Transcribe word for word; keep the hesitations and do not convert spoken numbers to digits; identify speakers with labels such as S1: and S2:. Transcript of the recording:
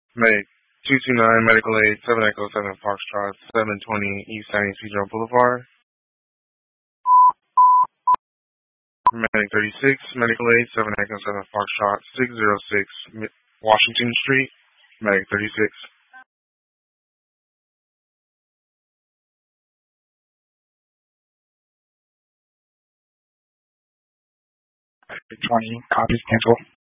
S1: Medic two two nine, Medical Aid, seven Echo seven Foxtrot, seven twenty East San Isidro Boulevard. Medic thirty-six, Medical Aid, seven Echo seven Foxtrot, six oh six Washington Street. Medic thirty-six.
S2: twenty, copies, cancel.